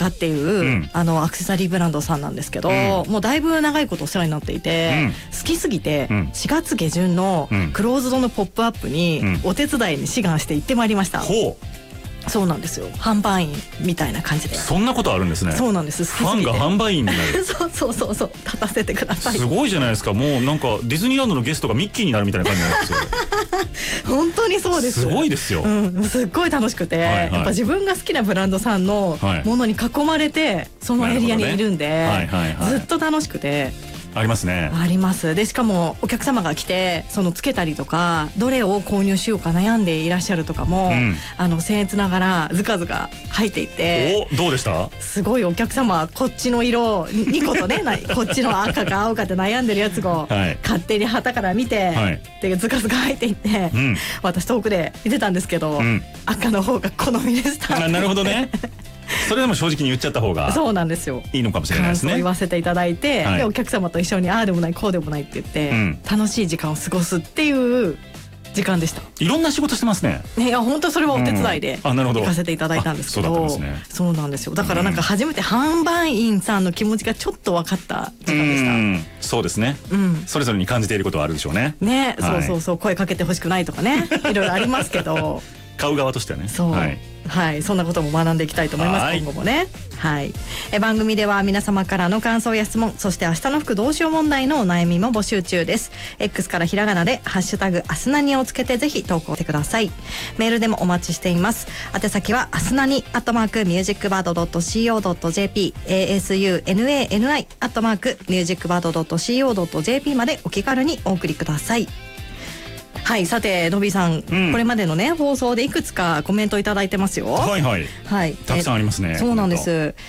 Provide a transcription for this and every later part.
カっていう、アクセサリーブランドさんなんですけど、もうだいぶ長いことお世話になっていて、好きすぎて、4月下旬のクローズドのポップアップにお手伝いに志願して行ってまいりました。そうなんですよ。販売員みたいな感じで。 そんなことあるんですね。 そうなんです。 ファンが販売員になる。 そう立たせてください。 すごいじゃないですか。もうなんかディズニーランドのゲストがミッキーになるみたいな感じなんですよ。 本当にそうです。 すごいですよ。 すっごい楽しくて、やっぱ自分が好きなブランドさんのものに囲まれてそのエリアにいるんで、ずっと楽しくて。 ありますね。あります。でしかもお客様が来てそのつけたりとかどれを購入しようか悩んでいらっしゃるとかも、僭越ながらずかずか入っていて、 どうでした？すごいお客様こっちの色2個とねこっちの赤か青かって悩んでるやつを勝手に旗から見て、でずかずか入っていって、私遠くで見てたんですけど、赤の方が好みでした。 なるほどね。それでも正直に言っちゃった方がそうなんですよ。 いいのかもしれないですね。 感想を言わせていただいて、でお客様と一緒にああでもないこうでもないって言って、楽しい時間を過ごすっていう時間でした。 いろんな仕事してますね。 いや本当それはお手伝いで行かせていただいたんですけど、そうなんですよ。だからなんか初めて販売員さんの気持ちがちょっと分かった時間でした。 そうですね。それぞれに感じていることはあるでしょうね。 そう声かけてほしくないとかね、いろいろありますけど。 買う側としてはね。 そんなことも学んでいきたいと思います。今後もね。番組では皆様からの感想や質問、そして明日の服どうしよう問題のお悩みも募集中です。X からひらがなでハッシュタグアスナニをつけてぜひ投稿してください。メールでもお待ちしています。宛先はアスナニ@musicbird.co.jp ASUNANI @musicbird.co.jp までお気軽にお送りください。さてのびさん、これまでのね放送でいくつかコメントいただいてますよ。 たくさんありますね。 そうなんです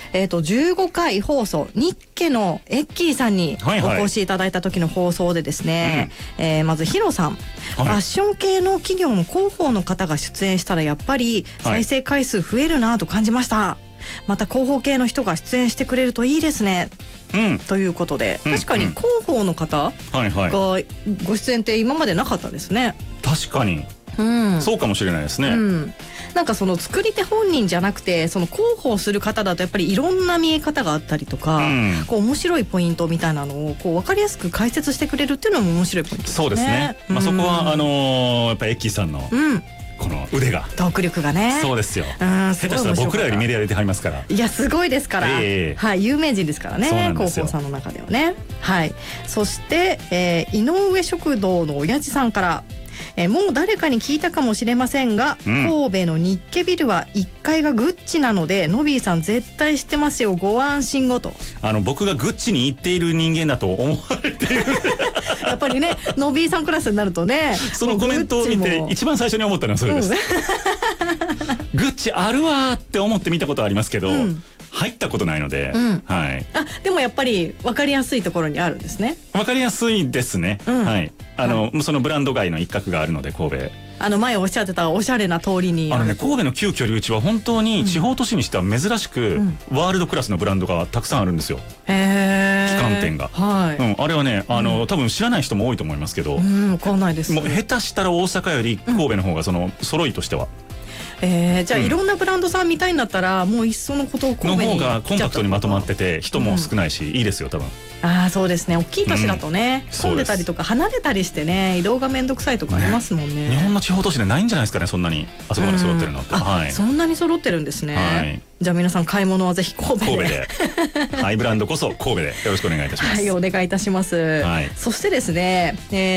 。15回放送日家のエッキーさんにお越しいただいた時の放送でですね、まずヒロさん、ファッション系の企業の広報の方が出演したらやっぱり再生回数増えるなと感じました。また広報系の人が出演してくれるといいですね。ということで、確かに広報の方がご出演って今までなかったですね。 確かに、そうかもしれないですね。 なんかその作り手本人じゃなくてその広報する方だとやっぱりいろんな見え方があったりとか、面白いポイントみたいなのを分かりやすく解説してくれるっていうのも面白いポイントですね。そうですね。 そこはやっぱエッキーさんのこの腕が、 トーク力がね。 そうですよ。下手したら僕らよりメディア出てはりますから。いやすごいですから。有名人ですからね、広報さんの中ではね。そして井上食堂の親父さんから。もう誰かに聞いたかもしれませんが、神戸の日家ビルは1階がグッチなのでノビーさん絶対知ってますよ、ご安心をと。僕がグッチに行っている人間だと思われているやっぱりねノビーさんクラスになるとね、 そのコメントを見て一番最初に思ったのはそれです。グッチあるわって思って見たことはありますけど、入ったことないので、 でもやっぱり分かりやすいところにあるんですね。 分かりやすいですね。そのブランド街の一角があるので神戸。 前おっしゃってたおしゃれな通りに神戸の旧居留地は本当に地方都市にしては珍しくワールドクラスのブランドがたくさんあるんですよ。旗艦店が。あれはね多分知らない人も多いと思いますけど、 分かんないです。 もう下手したら大阪より神戸の方がその揃いとしては。 じゃあいろんなブランドさん見たいんだったらもういっそのことを神戸にの方がコンパクトにまとまってて人も少ないしいいですよ多分。 そうですね。大きい都市だとね、混んでたりとか離れたりしてね、移動がめんどくさいとかありますもんね。 日本の地方都市でないんじゃないですかね、そんなにあそこまで揃ってるのって。 そんなに揃ってるんですね。じゃあ皆さん買い物はぜひ神戸でハイブランドこそ神戸でよろしくお願いいたします。 お願いいたします。そしてですね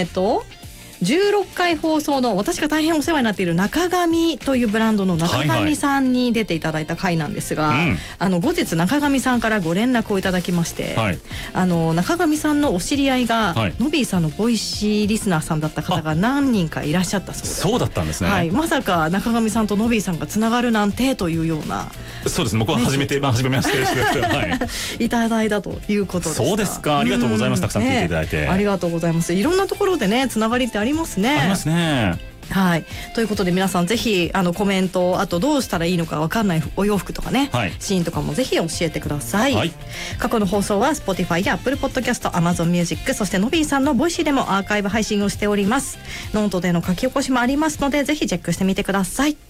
16回放送の私が大変お世話になっている中上というブランドの中上さんに出ていただいた回なんですが、後日中上さんからご連絡をいただきまして、中上さんのお知り合いが、ノビーさんのボイシーリスナーさんだった方が何人かいらっしゃったそうで。 そうだったんですね。 まさか中上さんとノビーさんがつながるなんてというような。 そうですね。僕は初めましていただいたということでした。 そうですか。ありがとうございます。たくさん聞いていただいて。 ありがとうございます。いろんなところでねつながりってありますね。 ありますね。 ということで皆さんぜひコメント、あとどうしたらいいのか分かんないお洋服とかね、シーンとかもぜひ教えてください。過去の放送は Spotify や Apple Podcast、Amazon Music、そしてのびーさんのボイシーでもアーカイブ配信をしております。ノートでの書き起こしもありますのでぜひチェックしてみてください。